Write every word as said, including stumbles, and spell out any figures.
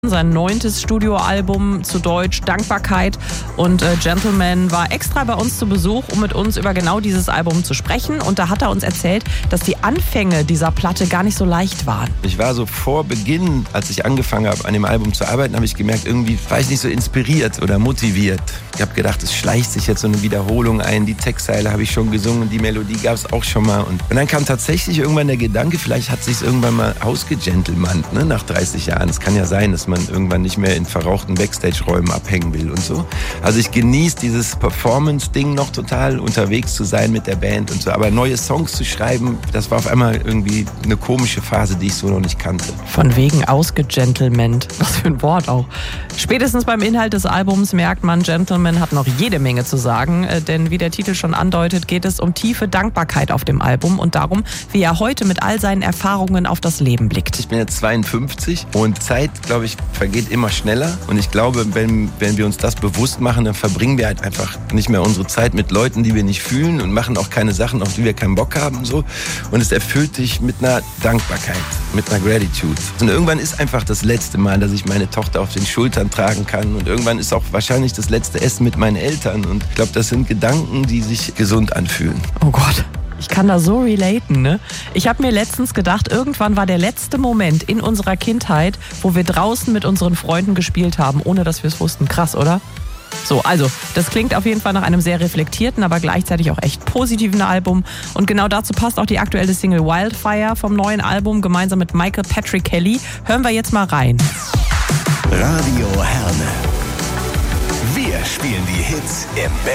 Sein neuntes Studioalbum, zu Deutsch Dankbarkeit, und äh, Gentleman war extra bei uns zu Besuch, um mit uns über genau dieses Album zu sprechen, und da hat er uns erzählt, dass die Anfänge dieser Platte gar nicht so leicht waren. Ich war so vor Beginn, als ich angefangen habe, an dem Album zu arbeiten, habe ich gemerkt, irgendwie war ich nicht so inspiriert oder motiviert. Ich habe gedacht, es schleicht sich jetzt so eine Wiederholung ein, die Textzeile habe ich schon gesungen, die Melodie gab es auch schon mal. Und, und dann kam tatsächlich irgendwann der Gedanke, vielleicht hat sich irgendwann mal ausgegentlemannt, ne, nach dreißig Jahren. Es kann ja sein, dass man irgendwann nicht mehr in verrauchten Backstage-Räumen abhängen will und so. Also ich genieße dieses Performance-Ding noch total, unterwegs zu sein mit der Band und so. Aber neue Songs zu schreiben, das war auf einmal irgendwie eine komische Phase, die ich so noch nicht kannte. Von wegen ausgegentlemannt. Was für ein Wort auch. Spätestens beim Inhalt des Albums merkt man, Gentleman hat noch jede Menge zu sagen. Denn wie der Titel schon andeutet, geht es um tiefe Dankbarkeit auf dem Album und darum, wie er heute mit all seinen Erfahrungen auf das Leben blickt. Ich bin jetzt zweiundfünfzig und Zeit, glaube ich, vergeht immer schneller. Und ich glaube, wenn, wenn wir uns das bewusst machen, dann verbringen wir halt einfach nicht mehr unsere Zeit mit Leuten, die wir nicht fühlen, und machen auch keine Sachen, auf die wir keinen Bock haben. So. Und es erfüllt dich mit einer Dankbarkeit, mit einer Gratitude. Und irgendwann ist einfach das letzte Mal, dass ich meine Tochter auf den Schultern tragen kann. Und irgendwann ist auch wahrscheinlich das letzte Essen mit meinen Eltern. Und ich glaube, das sind Gedanken, die sich gesund anfühlen. Oh Gott. Ich kann da so relaten, ne? Ich habe mir letztens gedacht, irgendwann war der letzte Moment in unserer Kindheit, wo wir draußen mit unseren Freunden gespielt haben, ohne dass wir es wussten. Krass, oder? So, also, das klingt auf jeden Fall nach einem sehr reflektierten, aber gleichzeitig auch echt positiven Album. Und genau dazu passt auch die aktuelle Single Wildfire vom neuen Album, gemeinsam mit Michael Patrick Kelly. Hören wir jetzt mal rein. Radio Herne. Wir spielen die Hits im